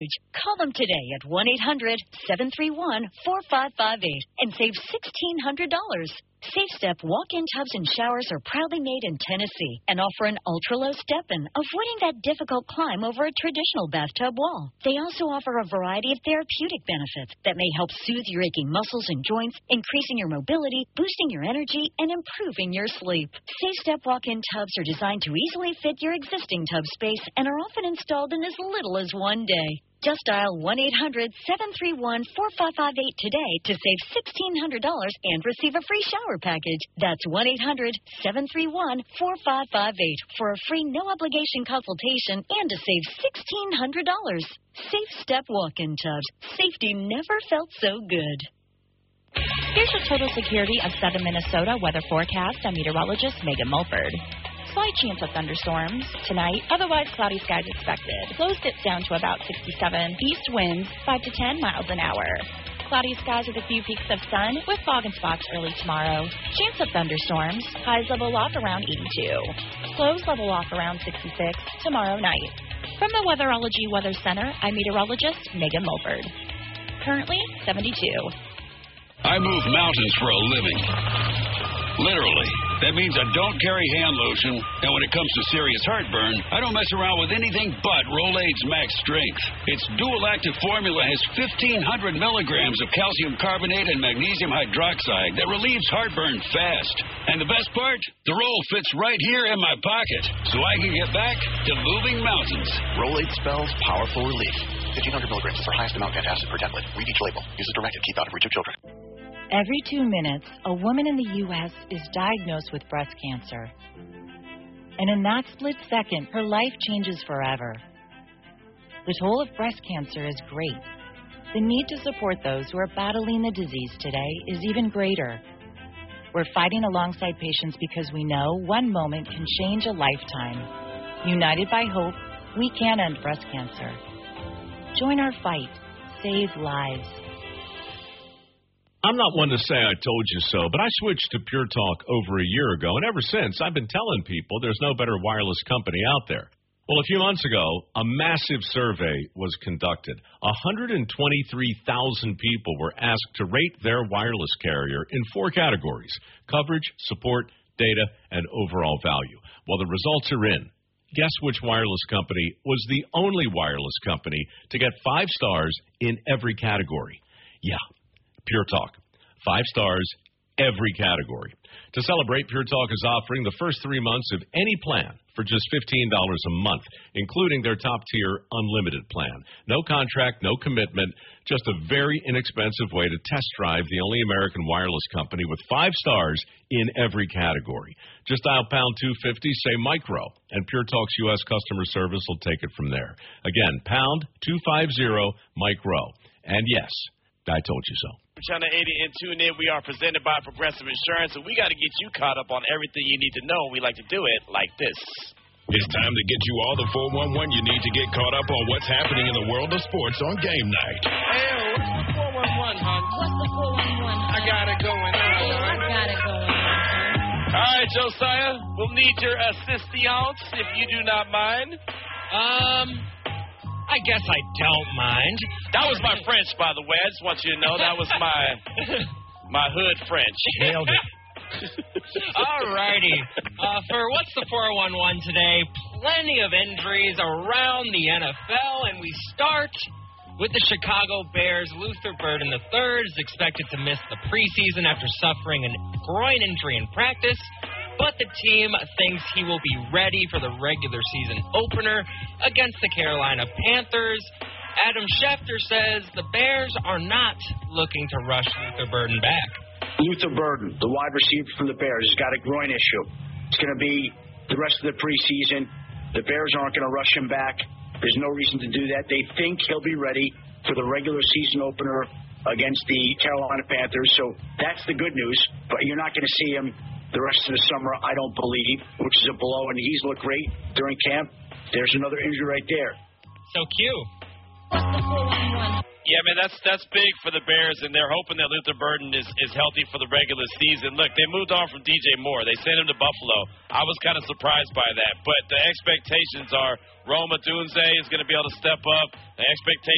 package. Call them today at 1-800-731-4558 and save $1,600. Safe Step walk-in tubs and showers are proudly made in Tennessee and offer an ultra-low step-in, avoiding that difficult climb over a traditional bathtub wall. They also offer a variety of therapeutic benefits that may help soothe your aching muscles and joints, increasing your mobility, boosting your energy, and improving your sleep. Safe Step walk-in tubs are designed to easily fit your existing tub space and are often installed in as little as one day. Just dial 1-800-731-4558 today to save $1,600 and receive a free shower package. That's 1-800-731-4558 for a free no-obligation consultation and to save $1,600. Safe Step walk-in tubs. Safety never felt so good. Here's your total security of Southern Minnesota weather forecast. I'm meteorologist Megan Mulford. Slight chance of thunderstorms tonight, otherwise cloudy skies expected. Lows dip down to about 67. East winds 5 to 10 miles an hour. Cloudy skies with a few peaks of sun with fog in spots early tomorrow. Chance of thunderstorms. Highs level off around 82. Lows level off around 66 tomorrow night. From the Weatherology Weather Center, I'm meteorologist Megan Mulford. Currently 72. I move mountains for a living. Literally. That means I don't carry hand lotion, and when it comes to serious heartburn, I don't mess around with anything but Rolaids Max Strength. Its dual-active formula has 1,500 milligrams of calcium carbonate and magnesium hydroxide that relieves heartburn fast. And the best part? The roll fits right here in my pocket, so I can get back to moving mountains. Rolaids spells powerful relief. 1,500 milligrams is our highest amount of antacid per tablet. Read each label. Use as directed. Keep out of reach of children. Every 2 minutes, a woman in the U.S. is diagnosed with breast cancer. And in that split second, her life changes forever. The toll of breast cancer is great. The need to support those who are battling the disease today is even greater. We're fighting alongside patients because we know one moment can change a lifetime. United by hope, we can end breast cancer. Join our fight. Save lives. I'm not one to say I told you so, but I switched to Pure Talk over a year ago, and ever since, I've been telling people there's no better wireless company out there. Well, a few months ago, a massive survey was conducted. 123,000 people were asked to rate their wireless carrier in 4 categories: coverage, support, data, and overall value. Well, the results are in. Guess which wireless company was the only wireless company to get 5 stars in every category? Yeah. Pure Talk. 5 stars, every category. To celebrate, Pure Talk is offering the first 3 months of any plan for just $15 a month, including their top-tier unlimited plan. No contract, no commitment, just a very inexpensive way to test drive the only American wireless company with 5 stars in every category. Just dial pound 250, say micro, and Pure Talk's U.S. customer service will take it from there. Again, pound 250 micro. And yes, I told you so. Channel 80 and tune in. We are presented by Progressive Insurance, and we got to get you caught up on everything you need to know. We like to do it like this. It's time to get you all the 411 you need to get caught up on what's happening in the world of sports on game night. Hey, what's the 411, hon? What's the 411? I got it going on. I got it going on. All right, Josiah, we'll need your assistance if you do not mind. I guess I don't mind. That was my French, by the way. I just want you to know that was my hood French. Nailed it. All righty. For What's the 411 today, plenty of injuries around the NFL, and we start with the Chicago Bears. Luther Burden III is expected to miss the preseason after suffering a groin injury in practice, but the team thinks he will be ready for the regular season opener against the Carolina Panthers. Adam Schefter says the Bears are not looking to rush Luther Burden back. Luther Burden, the wide receiver from the Bears, has got a groin issue. It's going to be the rest of the preseason. The Bears aren't going to rush him back. There's no reason to do that. They think he'll be ready for the regular season opener against the Carolina Panthers. So that's the good news. But you're not going to see him the rest of the summer, I don't believe, which is a blow. And he's looked great during camp. There's another injury right there. So cute. What's the 411? Yeah, man, that's big for the Bears, and they're hoping that Luther Burden is healthy for the regular season. Look, they moved on from DJ Moore. They sent him to Buffalo. I was kind of surprised by that, but the expectations are Rome Odunze is going to be able to step up. The expectation